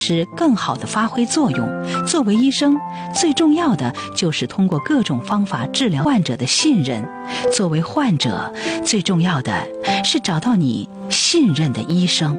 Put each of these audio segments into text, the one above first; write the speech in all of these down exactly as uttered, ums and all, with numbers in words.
是更好地发挥作用。作为医生，最重要的就是通过各种方法治疗患者的信任。作为患者，最重要的是找到你信任的医生。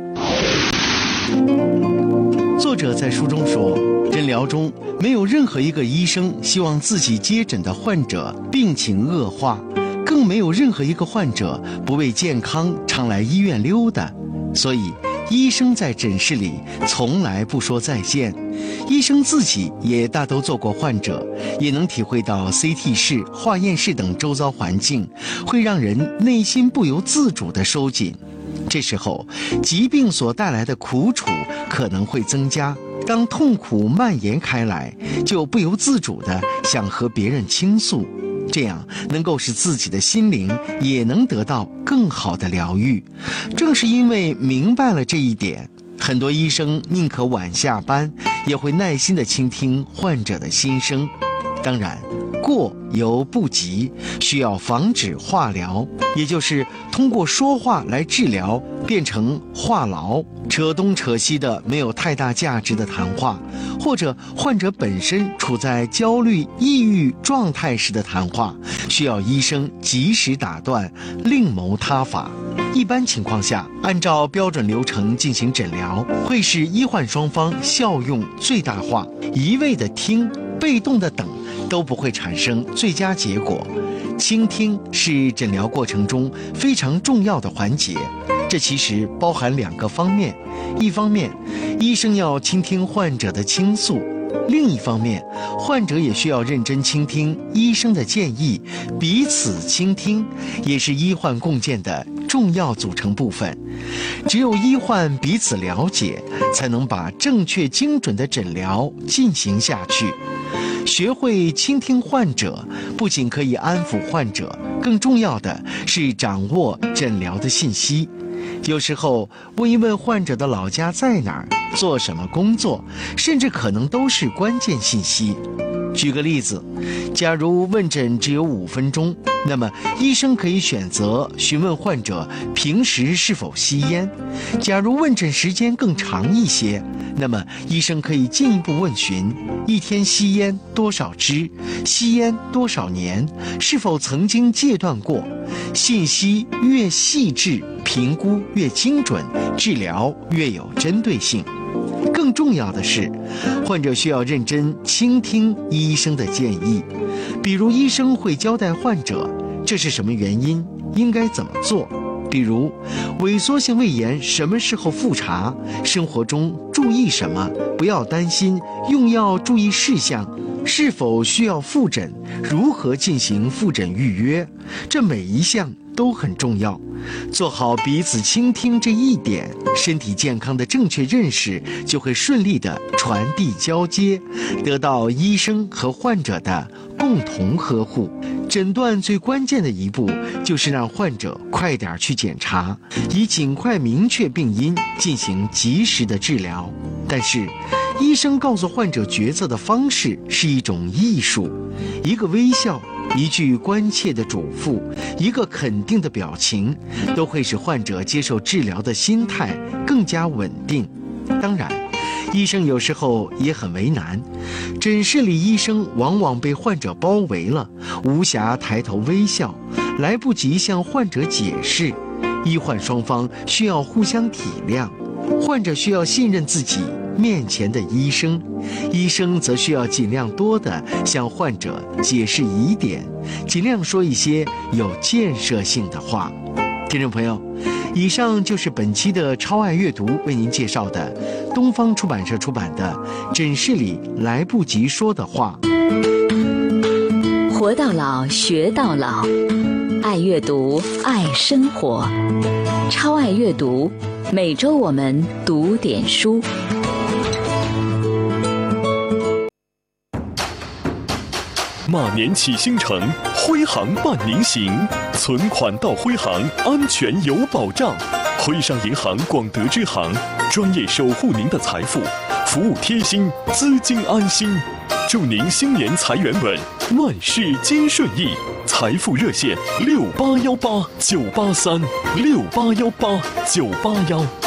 作者在书中说，诊疗中没有任何一个医生希望自己接诊的患者病情恶化，更没有任何一个患者不为健康常来医院溜达。所以医生在诊室里从来不说再见，医生自己也大都做过患者，也能体会到 C T 室、化验室等周遭环境会让人内心不由自主地收紧。这时候疾病所带来的苦楚可能会增加，当痛苦蔓延开来，就不由自主地想和别人倾诉，这样能够使自己的心灵也能得到更好的疗愈。正是因为明白了这一点，很多医生宁可晚下班，也会耐心地倾听患者的心声。当然，过犹不及，需要防止话疗，也就是通过说话来治疗变成话痨，扯东扯西的没有太大价值的谈话，或者患者本身处在焦虑抑郁状态时的谈话，需要医生及时打断，另谋他法。一般情况下，按照标准流程进行诊疗，会使医患双方效用最大化。一味的听，被动的等，都不会产生最佳结果。倾听是诊疗过程中非常重要的环节，这其实包含两个方面：一方面，医生要倾听患者的倾诉；另一方面，患者也需要认真倾听医生的建议，彼此倾听也是医患共建的重要组成部分。只有医患彼此了解，才能把正确精准的诊疗进行下去。学会倾听患者，不仅可以安抚患者，更重要的是掌握诊疗的信息。有时候问一问患者的老家在哪儿，做什么工作，甚至可能都是关键信息。举个例子，假如问诊只有五分钟，那么医生可以选择询问患者平时是否吸烟。假如问诊时间更长一些，那么医生可以进一步问询一天吸烟多少支，吸烟多少年，是否曾经戒断过。信息越细致，评估越精准，治疗越有针对性。更重要的是，患者需要认真倾听医生的建议。比如医生会交代患者这是什么原因，应该怎么做。比如萎缩性胃炎什么时候复查，生活中注意什么，不要担心，用药注意事项，是否需要复诊，如何进行复诊预约，这每一项都很重要。做好彼此倾听这一点，身体健康的正确认识就会顺利地传递交接，得到医生和患者的共同呵护。诊断最关键的一步就是让患者快点去检查，以尽快明确病因，进行及时的治疗。但是医生告诉患者决策的方式是一种艺术，一个微笑，一句关切的嘱咐，一个肯定的表情，都会使患者接受治疗的心态更加稳定。当然，医生有时候也很为难，诊室里医生往往被患者包围了，无暇抬头微笑，来不及向患者解释。医患双方需要互相体谅，患者需要信任自己面前的医生，医生则需要尽量多地向患者解释疑点，尽量说一些有建设性的话。听众朋友，以上就是本期的超爱阅读为您介绍的东方出版社出版的《诊室里来不及说的话》。 活到老，学到老，爱阅读，爱生活。超爱阅读，每周我们读点书。 马年启星城，徽行伴您行，存款到徽行，安全有保障。徽商银行广德支行，专业守护您的财富，服务贴心，资金安心。祝您新年财源稳，万事皆顺意。财富热线六八幺八九八三六八幺八九八幺。